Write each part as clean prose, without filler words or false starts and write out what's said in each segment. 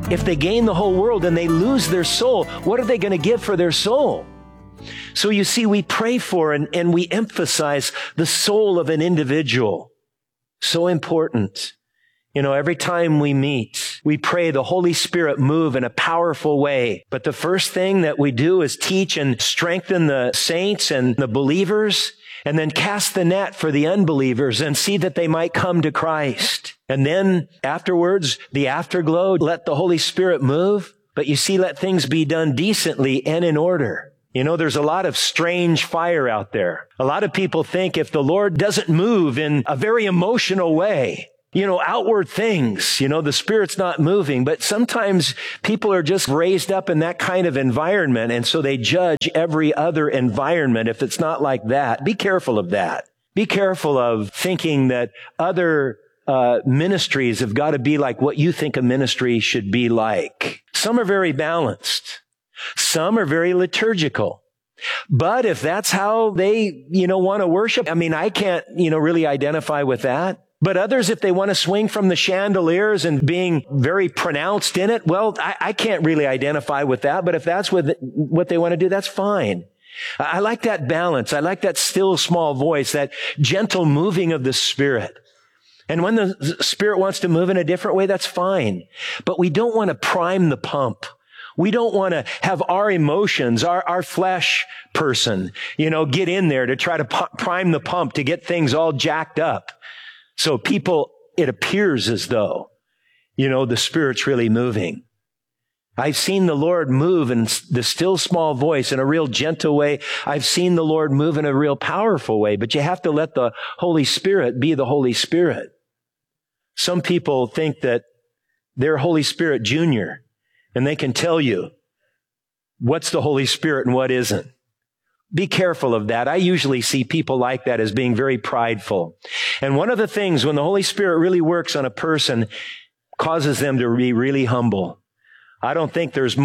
If they gain the whole world and they lose their soul, what are they going to give for their soul? So you see, we pray for and we emphasize the soul of an individual. So important. You know, every time we meet, we pray the Holy Spirit move in a powerful way. But the first thing that we do is teach and strengthen the saints and the believers, and then cast the net for the unbelievers and see that they might come to Christ. And then afterwards, the afterglow, let the Holy Spirit move. But you see, let things be done decently and in order. You know, there's a lot of strange fire out there. A lot of people think if the Lord doesn't move in a very emotional way, you know, outward things, you know, the Spirit's not moving. But sometimes people are just raised up in that kind of environment, and so they judge every other environment if it's not like that. Be careful of that. Be careful of thinking that other ministries have got to be like what you think a ministry should be like. Some are very balanced. Some are very liturgical. But if that's how they, want to worship, I mean, I can't, really identify with that. But others, if they want to swing from the chandeliers and being very pronounced in it, well, I can't really identify with that. But if that's what they want to do, that's fine. I like that balance. I like that still small voice, that gentle moving of the Spirit. And when the Spirit wants to move in a different way, that's fine. But we don't want to prime the pump. We don't want to have our emotions, our flesh person, get in there to try to prime the pump to get things all jacked up. So it appears as though, the Spirit's really moving. I've seen the Lord move in the still small voice in a real gentle way. I've seen the Lord move in a real powerful way, but you have to let the Holy Spirit be the Holy Spirit. Some people think that they're Holy Spirit Junior, and they can tell you what's the Holy Spirit and what isn't. Be careful of that. I usually see people like that as being very prideful. And one of the things when the Holy Spirit really works on a person causes them to be really humble. I don't think there's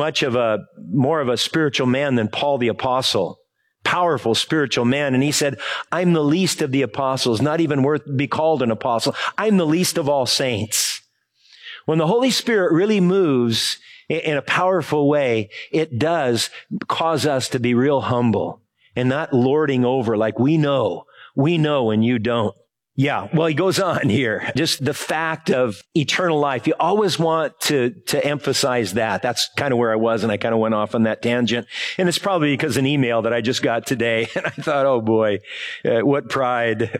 more of a spiritual man than Paul the Apostle. Powerful spiritual man. And he said, I'm the least of the apostles, not even worth to be called an apostle. I'm the least of all saints. When the Holy Spirit really moves in a powerful way, it does cause us to be real humble and not lording over like we know and you don't. Yeah, well, he goes on here. Just the fact of eternal life. You always want to emphasize that. That's kind of where I was, and I kind of went off on that tangent. And it's probably because of an email that I just got today. And I thought, oh boy, what pride.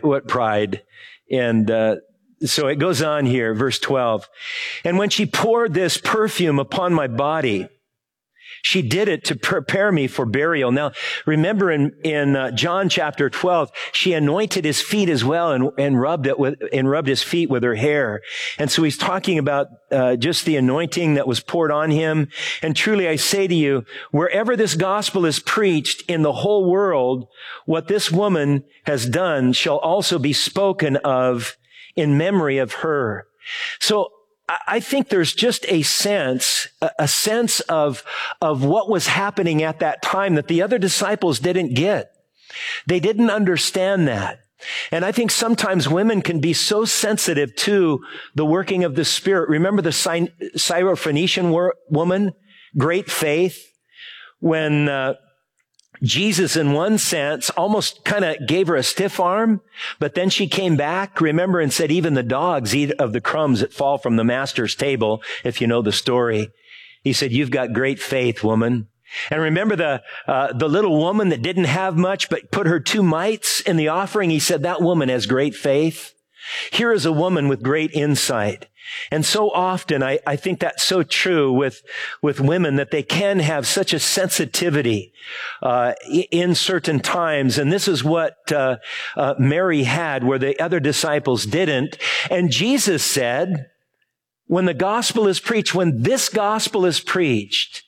And so it goes on here, verse 12. And when she poured this perfume upon my body, she did it to prepare me for burial. Now, remember in John chapter 12, she anointed his feet as well and rubbed his feet with her hair. And so he's talking about just the anointing that was poured on him. And truly, I say to you, wherever this gospel is preached in the whole world, what this woman has done shall also be spoken of in memory of her. So I think there's just a sense of what was happening at that time that the other disciples didn't get. They didn't understand that. And I think sometimes women can be so sensitive to the working of the Spirit. Remember the Syrophoenician woman? Great faith. When Jesus, in one sense, almost kind of gave her a stiff arm, but then she came back, remember, and said, even the dogs eat of the crumbs that fall from the master's table, if you know the story. He said, you've got great faith, woman. And remember the little woman that didn't have much, but put her 2 mites in the offering? He said, that woman has great faith. Here is a woman with great insight. And so often, I think that's so true with women, that they can have such a sensitivity in certain times. And this is what Mary had, where the other disciples didn't. And Jesus said, when the gospel is preached, when this gospel is preached,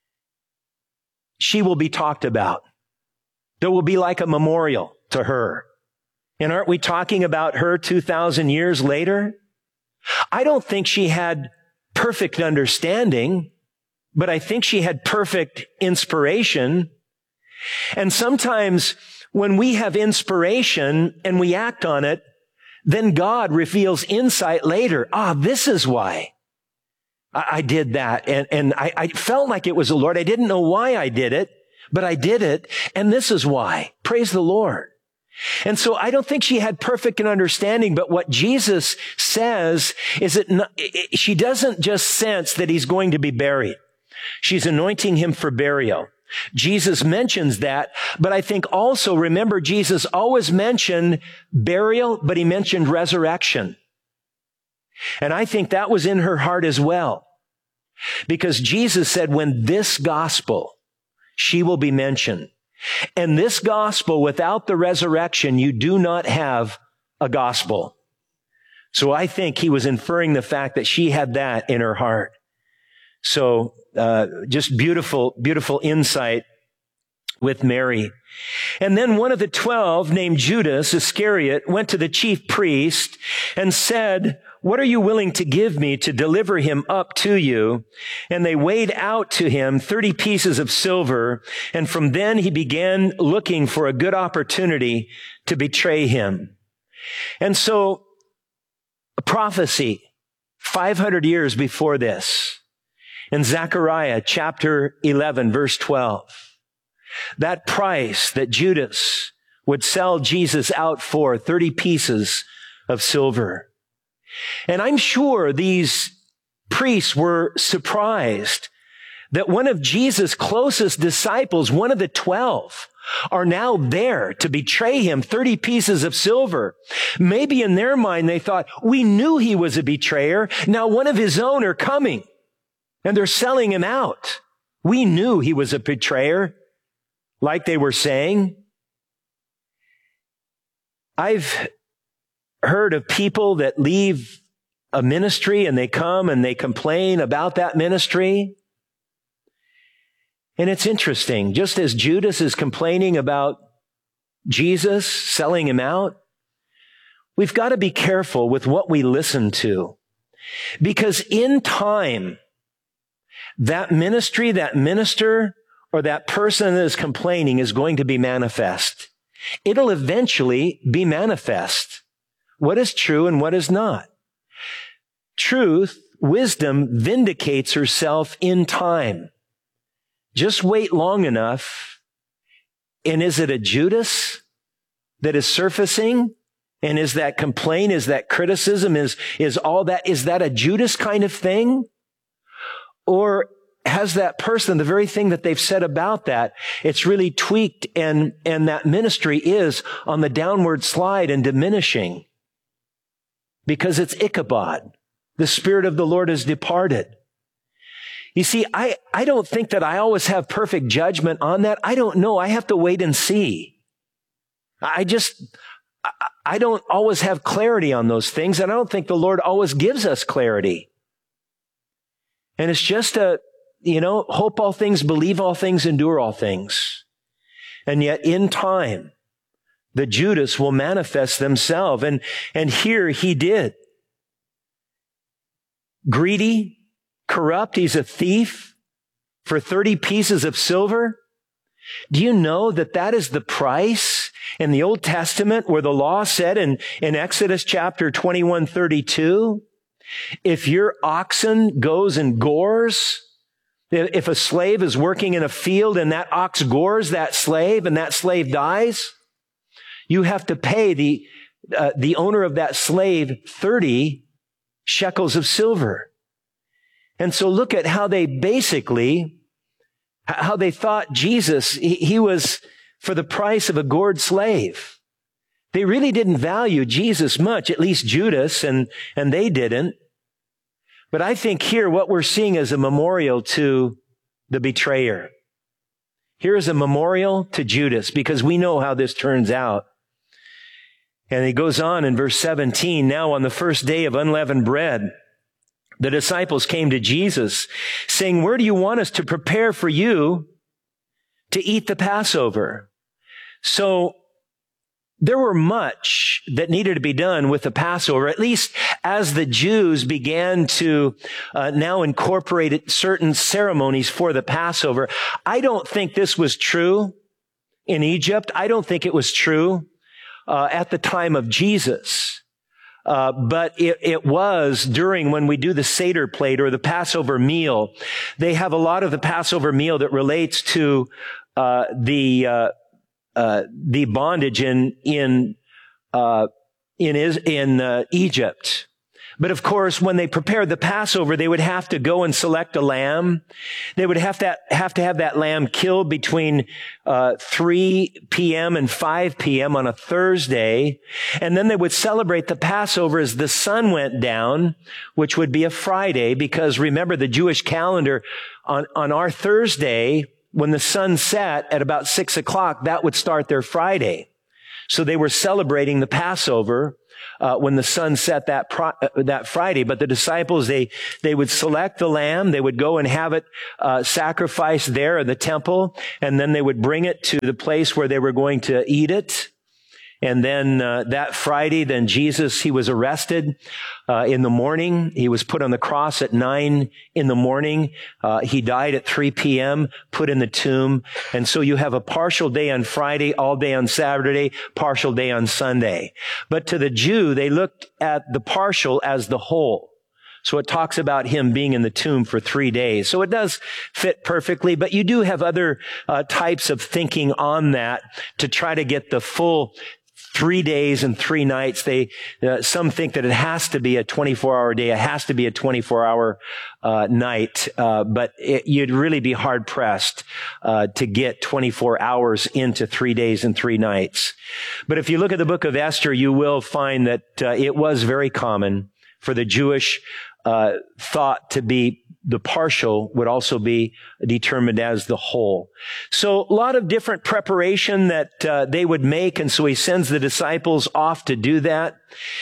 she will be talked about. There will be like a memorial to her. And aren't we talking about her 2,000 years later? I don't think she had perfect understanding, but I think she had perfect inspiration. And sometimes when we have inspiration and we act on it, then God reveals insight later. This is why. I did that. And I felt like it was the Lord. I didn't know why I did it, but I did it. And this is why. Praise the Lord. And so I don't think she had perfect understanding, but what Jesus says is that she doesn't just sense that he's going to be buried. She's anointing him for burial. Jesus mentions that, but I think also, remember, Jesus always mentioned burial, but he mentioned resurrection. And I think that was in her heart as well. Because Jesus said, when this gospel, she will be mentioned. And this gospel, without the resurrection, you do not have a gospel. So I think he was inferring the fact that she had that in her heart. So, just beautiful, beautiful insight with Mary. And then one of the 12, named Judas Iscariot, went to the chief priest and said, "What are you willing to give me to deliver him up to you?" And they weighed out to him 30 pieces of silver. And from then he began looking for a good opportunity to betray him. And so a prophecy 500 years before this, in Zechariah chapter 11, verse 12, that price that Judas would sell Jesus out for, 30 pieces of silver. And I'm sure these priests were surprised that one of Jesus' closest disciples, one of the 12, are now there to betray him, 30 pieces of silver. Maybe in their mind they thought, we knew he was a betrayer. Now one of his own are coming and they're selling him out. We knew he was a betrayer, like they were saying. I've heard of people that leave a ministry and they come and they complain about that ministry. And it's interesting, just as Judas is complaining about Jesus selling him out, we've got to be careful with what we listen to. Because in time, that ministry, that minister, or that person that is complaining is going to be manifest. It'll eventually be manifest. What is true and what is not. Truth, wisdom vindicates herself in time. Just wait long enough. And is it a Judas that is surfacing? And is that complaint? Is that criticism? Is all that? Is that a Judas kind of thing? Or has that person, the very thing that they've said about that, it's really tweaked and that ministry is on the downward slide and diminishing because it's Ichabod. The Spirit of the Lord has departed. You see, I don't think that I always have perfect judgment on that. I don't know. I have to wait and see. I don't always have clarity on those things, and I don't think the Lord always gives us clarity. And it's just hope all things, believe all things, endure all things. And yet in time, the Judas will manifest themselves. And here he did. Greedy, corrupt, he's a thief for 30 pieces of silver. Do you know that that is the price in the Old Testament where the law said in Exodus chapter 21:32, if your oxen goes and gores, if a slave is working in a field and that ox gores that slave and that slave dies, you have to pay the owner of that slave 30 shekels of silver. And so look at how they thought Jesus, he was for the price of a gored slave. They really didn't value Jesus much, at least Judas, and they didn't. But I think here what we're seeing is a memorial to the betrayer. Here is a memorial to Judas, because we know how this turns out. And he goes on in verse 17, now on the first day of unleavened bread, the disciples came to Jesus saying, where do you want us to prepare for you to eat the Passover? So there were much that needed to be done with the Passover, at least as the Jews began to now incorporate certain ceremonies for the Passover. I don't think this was true in Egypt. I don't think it was true at the time of Jesus. but it was during when we do the Seder plate or the Passover meal. They have a lot of the Passover meal that relates to the bondage in Egypt. But of course, when they prepared the Passover, they would have to go and select a lamb. They would have to have that lamb killed between 3 p.m. and 5 p.m. on a Thursday. And then they would celebrate the Passover as the sun went down, which would be a Friday, because remember the Jewish calendar on our Thursday, when the sun set at about 6 o'clock, that would start their Friday. So they were celebrating the Passover when the sun set that Friday. But the disciples, they would select the lamb, they would go and have it sacrificed there in the temple, and then they would bring it to the place where they were going to eat it. And then that Friday, then Jesus, he was arrested in the morning. He was put on the cross at 9 in the morning. He died at 3 p.m., put in the tomb. And so you have a partial day on Friday, all day on Saturday, partial day on Sunday. But to the Jew, they looked at the partial as the whole. So it talks about him being in the tomb for 3 days. So it does fit perfectly, but you do have other types of thinking on that to try to get the full 3 days and 3 nights. Some think that it has to be a 24-hour day. It has to be a 24-hour night. But you'd really be hard pressed to get 24 hours into 3 days and 3 nights. But if you look at the book of Esther, you will find that it was very common for the Jewish thought to be the partial would also be determined as the whole. So a lot of different preparation that they would make. And so he sends the disciples off to do that.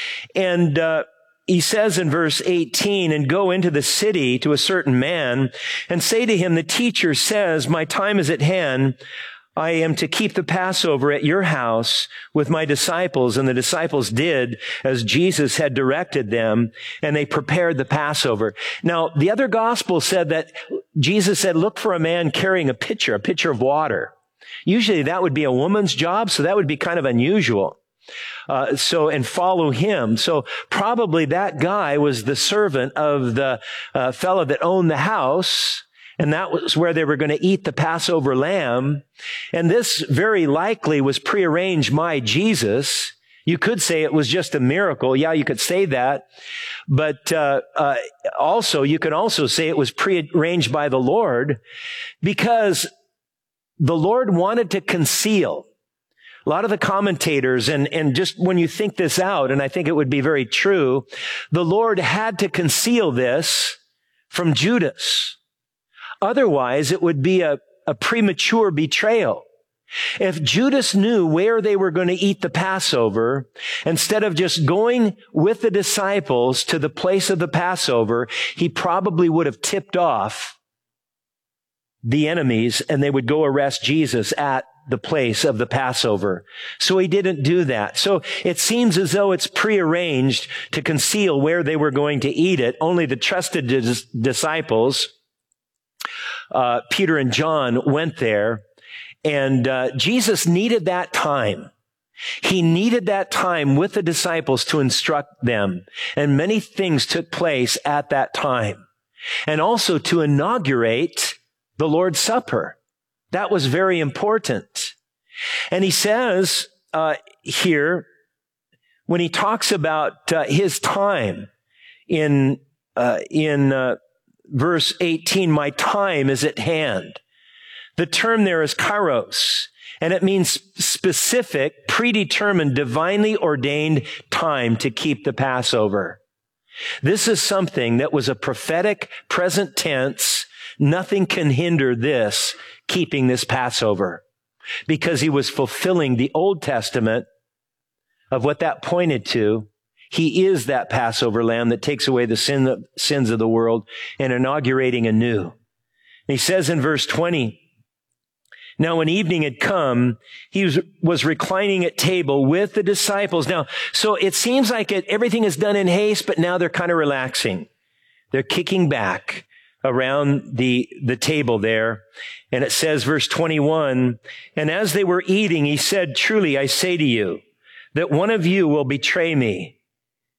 And he says in verse 18, and go into the city to a certain man and say to him, the teacher says, my time is at hand. I am to keep the Passover at your house with my disciples. And the disciples did as Jesus had directed them, and they prepared the Passover. Now, the other gospel said that Jesus said, look for a man carrying a pitcher of water. Usually that would be a woman's job, so that would be kind of unusual. And follow him. So probably that guy was the servant of the fellow that owned the house. And that was where they were going to eat the Passover lamb. And this very likely was prearranged by Jesus. You could say it was just a miracle. Yeah, you could say that. But you could also say it was prearranged by the Lord, because the Lord wanted to conceal. A lot of the commentators, and just when you think this out, and I think it would be very true, the Lord had to conceal this from Judas. Otherwise, it would be a premature betrayal. If Judas knew where they were going to eat the Passover, instead of just going with the disciples to the place of the Passover, he probably would have tipped off the enemies and they would go arrest Jesus at the place of the Passover. So he didn't do that. So it seems as though it's prearranged to conceal where they were going to eat it. Only the trusted disciples, Peter and John, went there, and Jesus needed that time. He needed that time with the disciples to instruct them, and many things took place at that time. And also to inaugurate the Lord's Supper. That was very important. And he says here, when he talks about his time in verse 18, my time is at hand. The term there is kairos, and it means specific, predetermined, divinely ordained time to keep the Passover. This is something that was a prophetic present tense. Nothing can hinder this, keeping this Passover, because he was fulfilling the Old Testament of what that pointed to. He is that Passover lamb that takes away the sins of the world and inaugurating anew. And he says in verse 20, now when evening had come, he was reclining at table with the disciples. Now, so it seems like everything is done in haste, but now they're kind of relaxing. They're kicking back around the table there. And it says, verse 21, and as they were eating, he said, truly, I say to you, that one of you will betray me.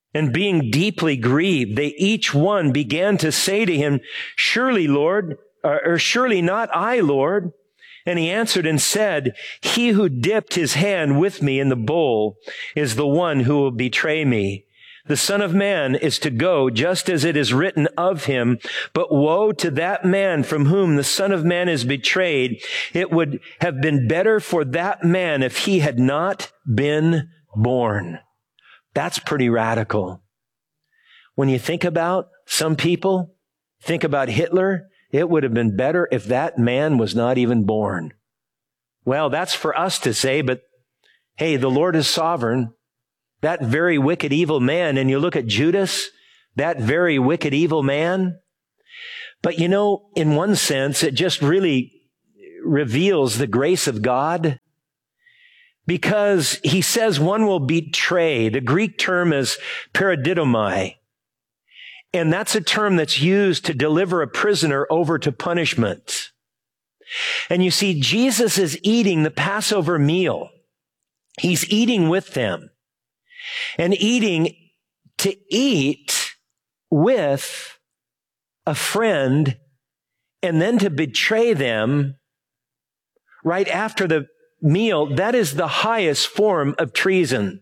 And being deeply grieved, they each one began to say to him, surely, Lord, or surely not I, Lord. And he answered and said, he who dipped his hand with me in the bowl is the one who will betray me. The Son of Man is to go just as it is written of him, but woe to that man from whom the Son of Man is betrayed. It would have been better for that man if he had not been born. That's pretty radical. When you think about some people, think about Hitler, it would have been better if that man was not even born. Well, that's for us to say, but hey, the Lord is sovereign. That very wicked, evil man, and you look at Judas, that very wicked, evil man. But you know, in one sense, it just really reveals the grace of God. Because he says one will betray. The Greek term is paradidomai. And that's a term that's used to deliver a prisoner over to punishment. And you see, Jesus is eating the Passover meal. He's eating with them. And eating to eat with a friend and then to betray them right after the meal, that is the highest form of treason.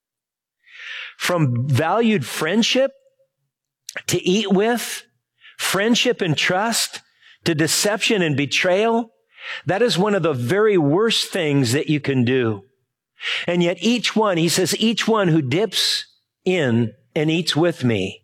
From valued friendship to eat with, friendship and trust to deception and betrayal, that is one of the very worst things that you can do. And yet each one, he says, each one who dips in and eats with me.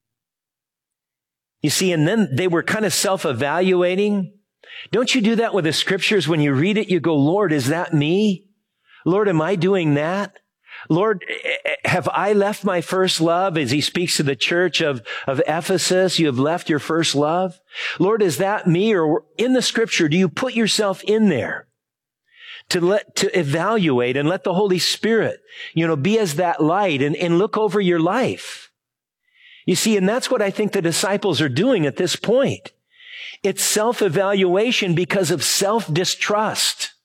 You see, and then they were kind of self-evaluating. Don't you do that with the scriptures? When you read it, you go, Lord, is that me? Lord, am I doing that? Lord, have I left my first love? As he speaks to the church of Ephesus, you have left your first love. Lord, is that me? Or in the scripture, do you put yourself in there to evaluate and let the Holy Spirit, be as that light and look over your life? You see, and that's what I think the disciples are doing at this point. It's self-evaluation because of self-distrust.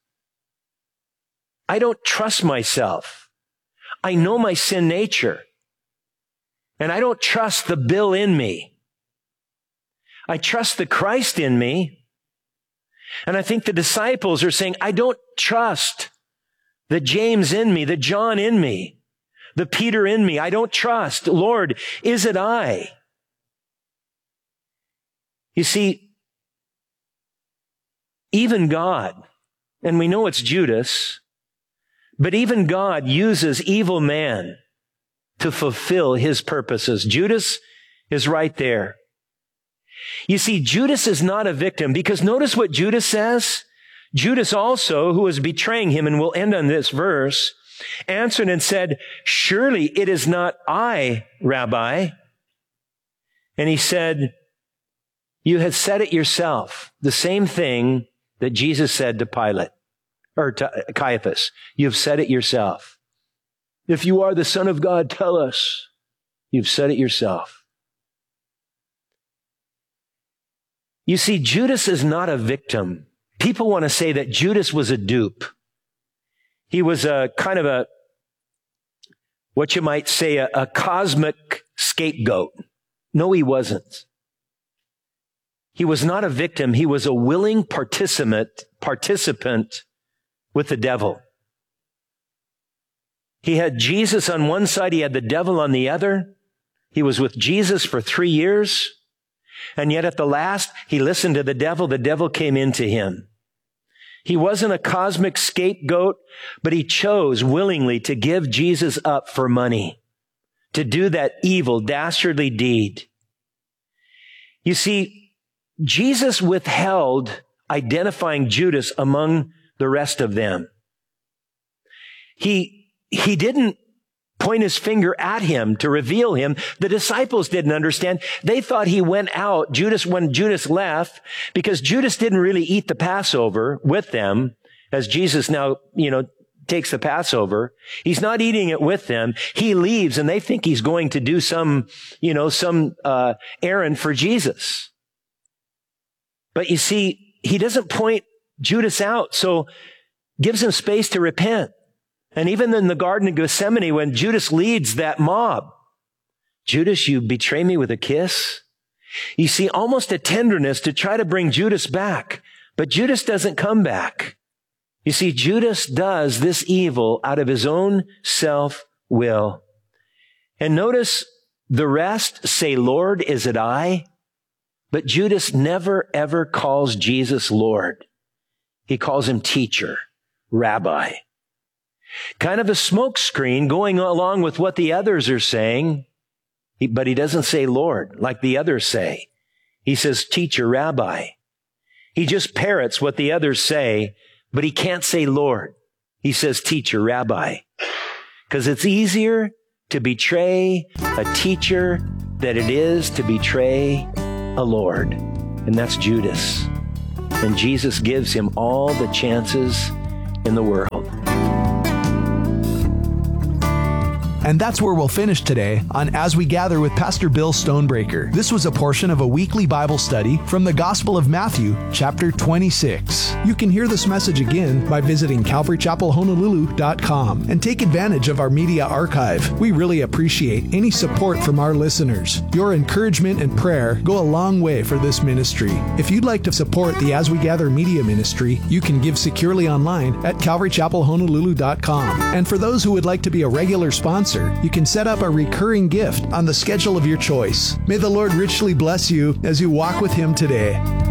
I don't trust myself. I know my sin nature. And I don't trust the Bill in me. I trust the Christ in me. And I think the disciples are saying, I don't trust the James in me, the John in me, the Peter in me. I don't trust. Lord, is it I? You see, even God, and we know it's Judas, but even God uses evil man to fulfill his purposes. Judas is right there. You see, Judas is not a victim, because notice what Judas says. Judas also, who was betraying him, and we'll end on this verse, answered and said, surely it is not I, Rabbi. And he said, you have said it yourself. The same thing that Jesus said to Pilate, or to Caiaphas. You've said it yourself. If you are the Son of God, tell us. You've said it yourself. You see, Judas is not a victim. People want to say that Judas was a dupe. He was a kind of what you might say, a cosmic scapegoat. No, he wasn't. He was not a victim. He was a willing participant with the devil. He had Jesus on one side. He had the devil on the other. He was with Jesus for 3 years. And yet at the last, he listened to the devil. The devil came into him. He wasn't a cosmic scapegoat, but he chose willingly to give Jesus up for money, to do that evil, dastardly deed. You see, Jesus withheld identifying Judas among the rest of them. He didn't point his finger at him to reveal him. The disciples didn't understand. They thought he went out, when Judas left, because Judas didn't really eat the Passover with them, as Jesus now, takes the Passover. He's not eating it with them. He leaves, and they think he's going to do some errand for Jesus. But you see, he doesn't point Judas out, so gives him space to repent. And even in the Garden of Gethsemane, when Judas leads that mob, Judas, you betray me with a kiss? You see, almost a tenderness to try to bring Judas back. But Judas doesn't come back. You see, Judas does this evil out of his own self-will. And notice the rest say, Lord, is it I? But Judas never, ever calls Jesus Lord. He calls him teacher, rabbi. Kind of a smokescreen going along with what the others are saying. But he doesn't say Lord like the others say. He says teacher, rabbi. He just parrots what the others say, but he can't say Lord. He says teacher, rabbi. Because it's easier to betray a teacher than it is to betray a Lord. And that's Judas. And Jesus gives him all the chances in the world. And that's where we'll finish today on As We Gather with Pastor Bill Stonebreaker. This was a portion of a weekly Bible study from the Gospel of Matthew, chapter 26. You can hear this message again by visiting CalvaryChapelHonolulu.com and take advantage of our media archive. We really appreciate any support from our listeners. Your encouragement and prayer go a long way for this ministry. If you'd like to support the As We Gather media ministry, you can give securely online at CalvaryChapelHonolulu.com. And for those who would like to be a regular sponsor, you can set up a recurring gift on the schedule of your choice. May the Lord richly bless you as you walk with Him today.